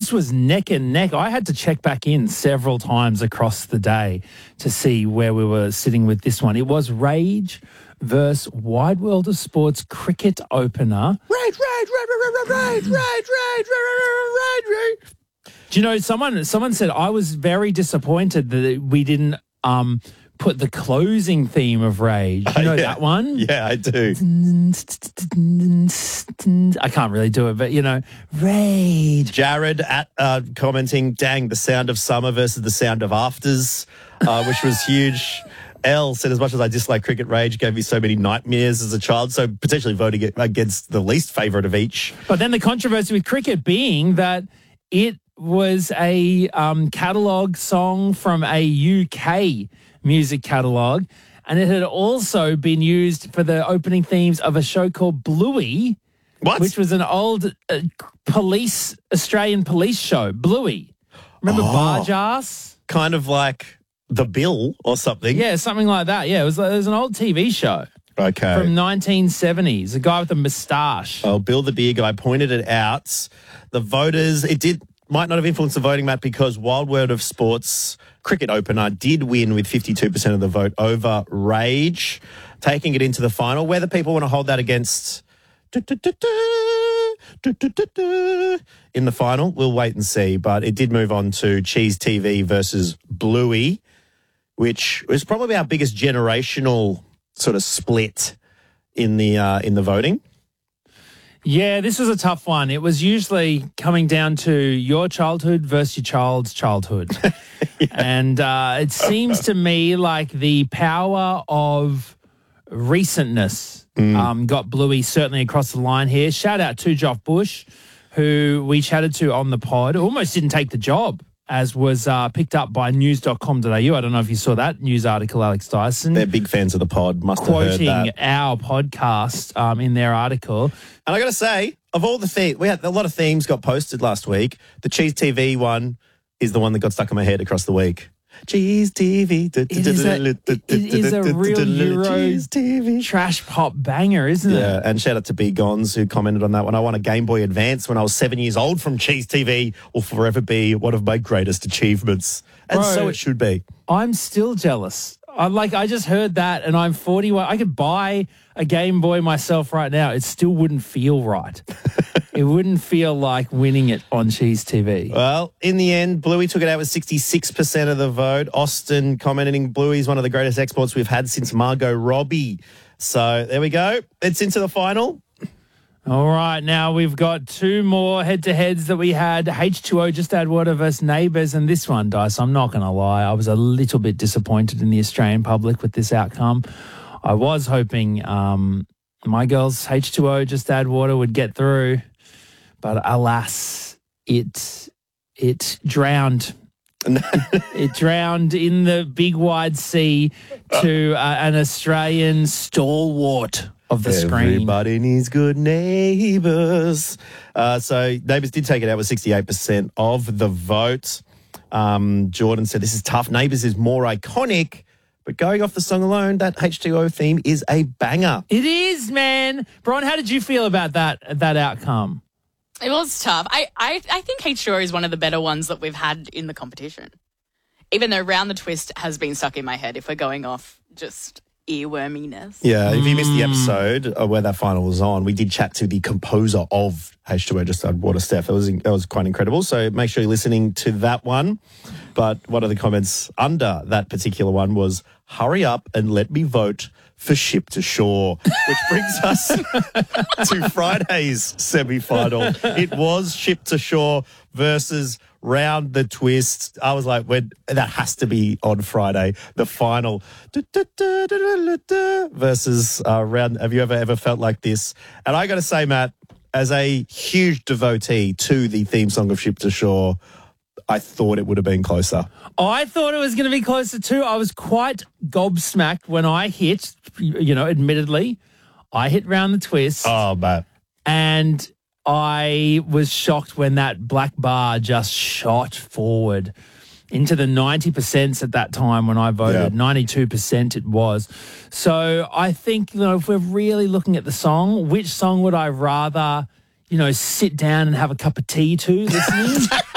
this was neck and neck. I had to check back in several times across the day to see where we were sitting with this one. It was Rage versus Wide World of Sports cricket opener. Rage. Do you know, someone said, I was very disappointed that we didn't put the closing theme of Rage. You know that one? Yeah, I do. I can't really do it, but, you know, Rage. Jared commenting, dang, the sound of summer versus the sound of afters, which was huge. Elle said, as much as I dislike cricket, Rage gave me so many nightmares as a child, so potentially voting against the least favourite of each. But then the controversy with cricket being that it was a catalogue song from a UK music catalogue, and it had also been used for the opening themes of a show called Bluey, which was an old Australian police show. Bluey. Remember Barge Ass? Kind of like The Bill or something. Yeah, something like that. Yeah, it was an old TV show. Okay. From 1970s, a guy with a moustache. Oh, Bill the Beer Guy pointed it out. The voters, might not have influenced the voting, Matt, because Wild World of Sports cricket opener did win with 52% of the vote over Rage, taking it into the final. Whether people want to hold that against in the final, we'll wait and see. But it did move on to Cheese TV versus Bluey, which was probably our biggest generational sort of split in the voting. Yeah, this was a tough one. It was usually coming down to your childhood versus your child's childhood. And it seems to me like the power of recentness got Bluey certainly across the line here. Shout out to Joff Bush, who we chatted to on the pod. Almost didn't take the job, as was picked up by news.com.au. I don't know if you saw that news article, Alex Dyson. They're big fans of the pod, must have heard that. Quoting our podcast in their article. And I got to say, of all the themes, we had a lot of themes got posted last week. The Cheese TV one is the one that got stuck in my head across the week. Cheese TV. It is a real Euro trash pop banger, isn't it? Yeah, and shout out to B. Gons who commented on that one. I won a Game Boy Advance when I was 7 years old from Cheese TV. Will forever be one of my greatest achievements. And so it should be. I'm still jealous. I just heard that and I'm 41. I could buy a Game Boy myself right now. It still wouldn't feel right. It wouldn't feel like winning it on Cheese TV. Well, in the end, Bluey took it out with 66% of the vote. Austin commenting, Bluey's one of the greatest exports we've had since Margot Robbie. So there we go. It's into the final. All right, now we've got two more head-to-heads that we had. H2O Just Add Water versus Neighbours, and this one, Dice, I'm not going to lie, I was a little bit disappointed in the Australian public with this outcome. I was hoping my girls, H2O Just Add Water, would get through, but alas, it drowned. It drowned in the big wide sea to an Australian stalwart of the screen. Everybody needs good neighbours. So Neighbours did take it out with 68% of the vote. Jordan said, this is tough. Neighbours is more iconic, but going off the song alone, that H2O theme is a banger. It is, man. Bron, how did you feel about that outcome? It was tough. I think H2O is one of the better ones that we've had in the competition. Even though Round the Twist has been stuck in my head if we're going off just earworminess. Yeah, if you missed the episode where that final was on, we did chat to the composer of H2O Just Add Water, Steph. That was quite incredible. So make sure you're listening to that one. But one of the comments under that particular one was, hurry up and let me vote for Ship to Shore, which brings us to Friday's semi-final. It was Ship to Shore versus Round the Twist. I was like, that has to be on Friday, the final. Versus Round. Have you ever felt like this? And I got to say, Matt, as a huge devotee to the theme song of Ship to Shore, I thought it would have been closer. I thought it was going to be closer too. I was quite gobsmacked when I hit, admittedly, I hit Round the Twist. Oh, Matt. And I was shocked when that black bar just shot forward into the 90% at that time when I voted. 92% it was. So I think, if we're really looking at the song, which song would I rather, sit down and have a cup of tea to listening?